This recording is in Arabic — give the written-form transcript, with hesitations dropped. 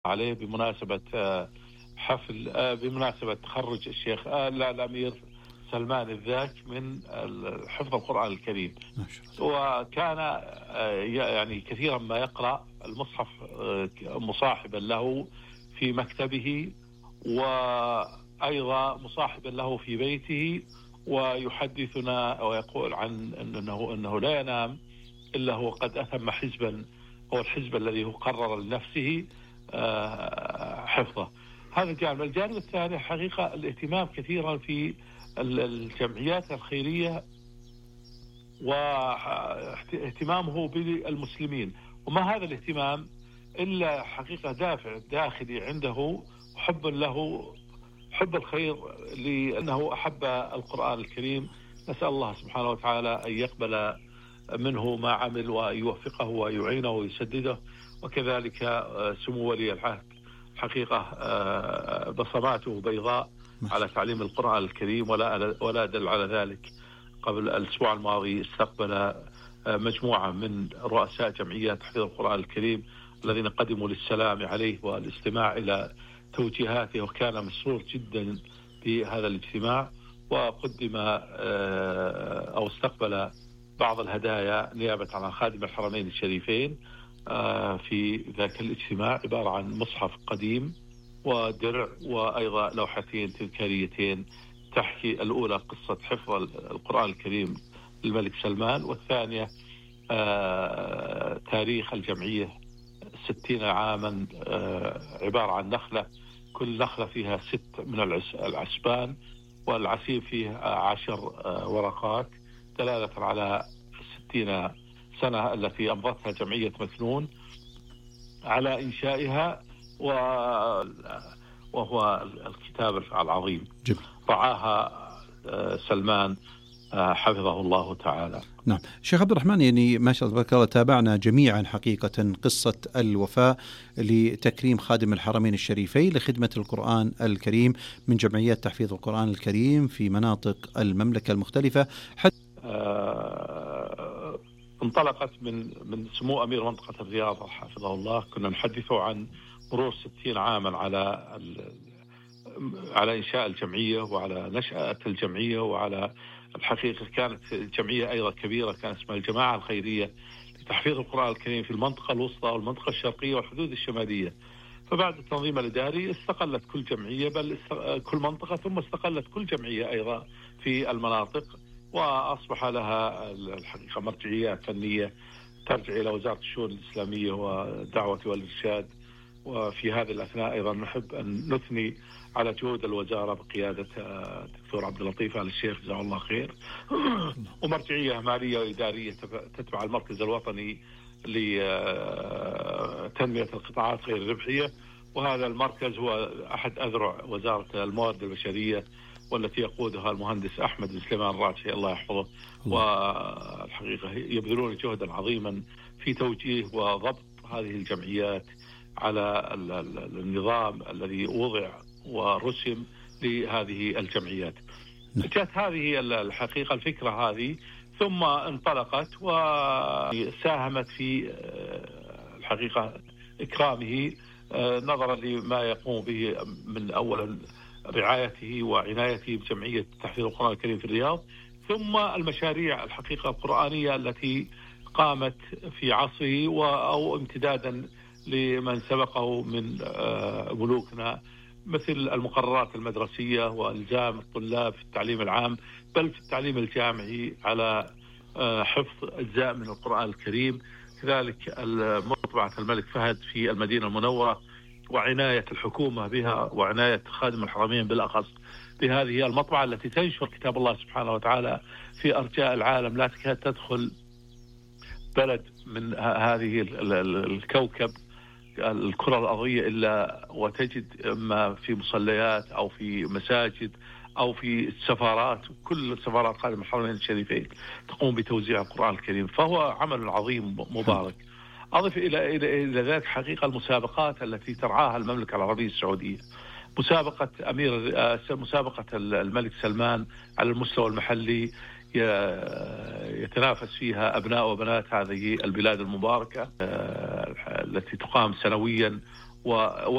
عليه بمناسبة حفل بمناسبة تخرج الشيخ الأمير سلمان الذاك من حفظ القرآن الكريم. وكان يعني كثيرا ما يقرأ المصحف مصاحبا له في مكتبه، وأيضا مصاحبا له في بيته، ويحدثنا ويقول عن أنه لا ينام إلا هو قد أتم حزبا، هو الحزب الذي هو قرر لنفسه حفظه. هذا الجانب. الجانب الثاني حقيقة الاهتمام كثيرا في الجمعيات الخيرية واهتمامه بالمسلمين. وما هذا الاهتمام إلا حقيقة دافع داخلي عنده، حب له، حب الخير، لأنه أحب القرآن الكريم. نسأل الله سبحانه وتعالى أن يقبل منه ما عمل ويوفقه ويعينه ويسدده. وكذلك سمو ولي العهد حقيقة بصماته بيضاء على تعليم القرآن الكريم، ولا دل على ذلك. قبل الأسبوع الماضي استقبل مجموعة من رؤساء جمعيات تحفيظ القرآن الكريم الذين قدموا للسلام عليه والاستماع إلى توجيهاته، وكان مسرور جدا بهذا الاجتماع. وقدم أو استقبل بعض الهدايا نيابة عن خادم الحرمين الشريفين في ذاك الاجتماع، عبارة عن مصحف قديم ودرع، وأيضا لوحتين تذكاريتين تحكي الأولى قصة حفظ القرآن الكريم للملك سلمان، والثانية تاريخ الجمعية 60 عاما، عبارة عن نخلة، كل نخلة فيها 6 من العسبان، والعسيب فيه 10 ورقات، دلالة على 60 سنة التي أمضتها جمعية مكنون على إنشائها. وهو الكتاب العظيم رعاها سلمان حفظه الله تعالى. نعم شيخ عبد الرحمن، يعني ما شاء الله تبارك الله، تابعنا جميعا حقيقة قصة الوفاء لتكريم خادم الحرمين الشريفين لخدمة القرآن الكريم من جمعيات تحفيظ القرآن الكريم في مناطق المملكة المختلفة. انطلقت من سمو أمير منطقة الرياض حفظه الله. كنا نحدثه عن مرور 60 عاما على إنشاء الجمعية وعلى نشأة الجمعية، وعلى الحقيقة كانت الجمعية أيضا كبيرة، كان اسمها الجماعة الخيرية لتحفيظ القرآن الكريم في المنطقة الوسطى والمنطقة الشرقية والحدود الشمالية. فبعد التنظيم الإداري استقلت كل جمعية، بل كل منطقة، ثم استقلت كل جمعية أيضا في المناطق، وأصبح لها الحقيقة مرجعيات فنية ترجع إلى وزارة الشؤون الإسلامية والدعوة والإرشاد. وفي هذه الأثناء أيضا نحب أن نثني على جهود الوزارة بقيادة الدكتور عبد اللطيف آل الشيخ جزاه الله خير، ومرجعية مالية وإدارية تتبع المركز الوطني لتنمية القطاعات غير الربحية. وهذا المركز هو أحد أذرع وزارة الموارد البشرية، والتي يقودها المهندس أحمد بن سليمان الراشي الله يحفظه. والحقيقة يبذلون جهدا عظيما في توجيه وضبط هذه الجمعيات على النظام الذي وضع ورسم لهذه الجمعيات. جاءت هذه الحقيقة الفكرة هذه، ثم انطلقت وساهمت في الحقيقة إكرامه نظرا لما يقوم به من أولا رعايته وعنايته بجمعية تحفيظ القرآن الكريم في الرياض، ثم المشاريع الحقيقة القرآنية التي قامت في عصره، أو امتدادا لمن سبقه من ملوكنا، مثل المقررات المدرسية وإلزام الطلاب في التعليم العام بل في التعليم الجامعي على حفظ أجزاء من القرآن الكريم. كذلك مطبعة الملك فهد في المدينة المنورة، وعناية الحكومة بها، وعناية خادم الحرمين بالأخص بهذه المطبعة التي تنشر كتاب الله سبحانه وتعالى في أرجاء العالم. لا تكاد تدخل بلد من هذه الكوكب الكرة الأرضية إلا وتجد إما في مصليات أو في مساجد أو في السفارات، كل السفارات خادم الحرمين الشريفين تقوم بتوزيع القرآن الكريم، فهو عمل عظيم مبارك. أضف إلى ذلك حقيقة المسابقات التي ترعاها المملكة العربية السعودية، مسابقة الملك سلمان على المستوى المحلي يتنافس فيها أبناء وبنات هذه البلاد المباركة التي تقام سنويا و